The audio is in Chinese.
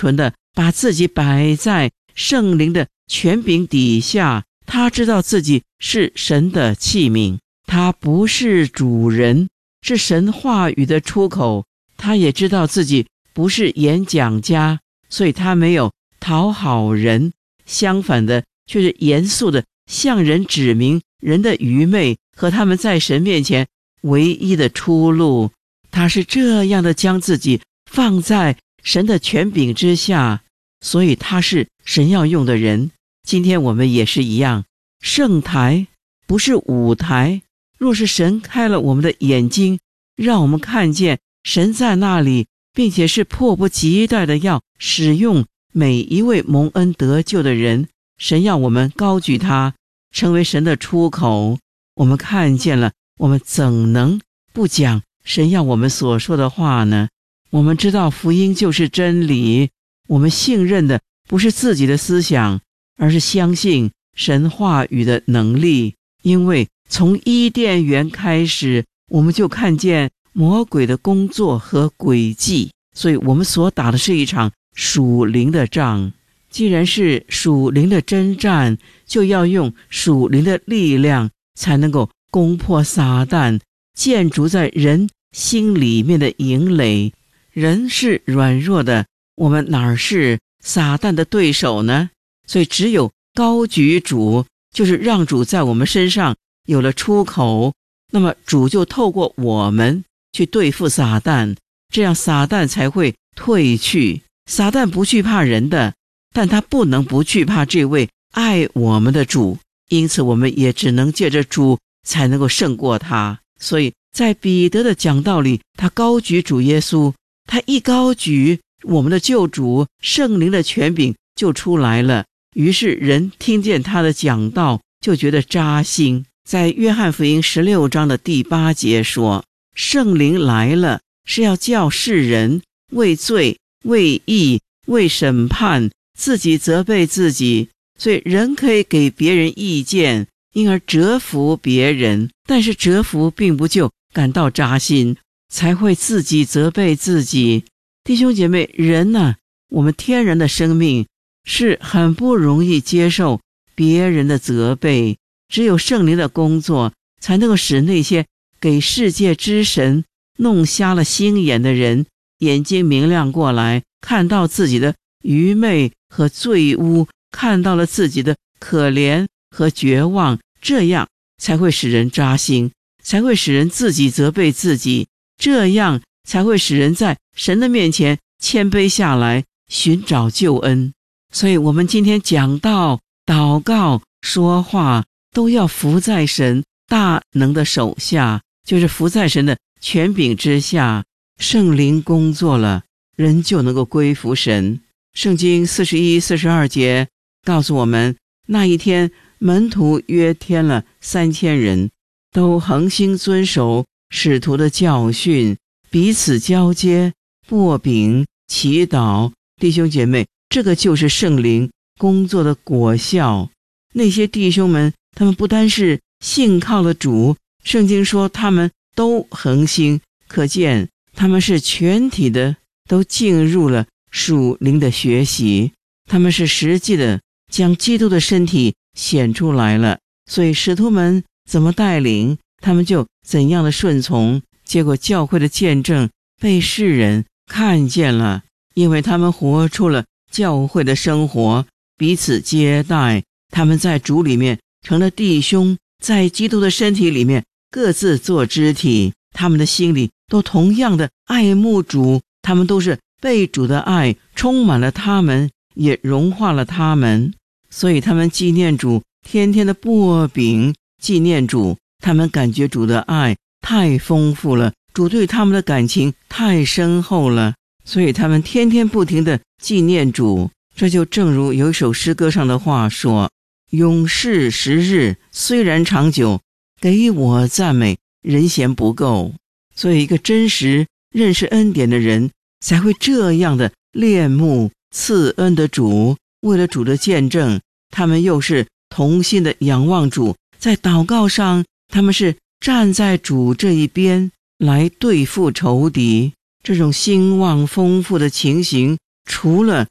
纯的把自己摆在圣灵的权柄底下，他知道自己是神的器皿，他不是主人，是神话语的出口。他也知道自己不是演讲家，所以他没有讨好人，相反的却是严肃的向人指明人的愚昧和他们在神面前唯一的出路。他是这样的将自己放在神的权柄之下，所以他是神要用的人。今天我们也是一样，圣台不是舞台，若是神开了我们的眼睛，让我们看见神在那里，并且是迫不及待的要使用每一位蒙恩得救的人，神要我们高举他，成为神的出口。我们看见了，我们怎能不讲神要我们所说的话呢？我们知道福音就是真理，我们信任的不是自己的思想，而是相信神话语的能力。因为从伊甸园开始，我们就看见魔鬼的工作和诡计，所以我们所打的是一场属灵的仗。既然是属灵的征战，就要用属灵的力量，才能够攻破撒旦建筑在人心里面的营垒。人是软弱的，我们哪是撒旦的对手呢？所以只有高举主，就是让主在我们身上有了出口，那么主就透过我们去对付撒旦，这样撒旦才会退去。撒旦不惧怕人的，但他不能不惧怕这位爱我们的主，因此我们也只能借着主才能够胜过他。所以在彼得的讲道里，他高举主耶稣，他一高举，我们的救主圣灵的权柄就出来了。于是人听见他的讲道，就觉得扎心。在约翰福音16章的第8节说，圣灵来了，是要叫世人为罪、为义、为审判，自己责备自己。所以人可以给别人意见，因而折服别人，但是折服并不就感到扎心，才会自己责备自己。弟兄姐妹，人呢，我们天然的生命是很不容易接受别人的责备，只有圣灵的工作才能够使那些给世界之神弄瞎了心眼的人眼睛明亮过来，看到自己的愚昧和罪污，看到了自己的可怜和绝望，这样才会使人扎心，才会使人自己责备自己，这样才会使人在神的面前谦卑下来，寻找救恩。所以我们今天讲道、祷告、说话都要服在神大能的手下，就是服在神的权柄之下。圣灵工作了，人就能够归服神。圣经41、42节告诉我们，那一天门徒约添了3000人，都恒心遵守使徒的教训，彼此交接，擘饼，祈祷。弟兄姐妹，这个就是圣灵工作的果效。那些弟兄们，他们不单是信靠了主，圣经说他们都恒心，可见他们是全体的都进入了属灵的学习，他们是实际的将基督的身体显出来了。所以使徒们怎么带领，他们就怎样的顺从，结果教会的见证被世人看见了，因为他们活出了教会的生活，彼此接待，他们在主里面成了弟兄，在基督的身体里面各自做肢体，他们的心里都同样的爱慕主，他们都是被主的爱充满了他们，也融化了他们。所以他们纪念主，天天的擘饼纪念主，他们感觉主的爱太丰富了，主对他们的感情太深厚了，所以他们天天不停地纪念主。这就正如有一首诗歌上的话说，永世时日虽然长久，给我赞美人嫌不够。所以一个真实认识恩典的人才会这样的恋慕赐恩的主，为了主的见证，他们又是同心的仰望主，在祷告上他们是站在主这一边来对付仇敌。这种兴旺丰富的情形，除了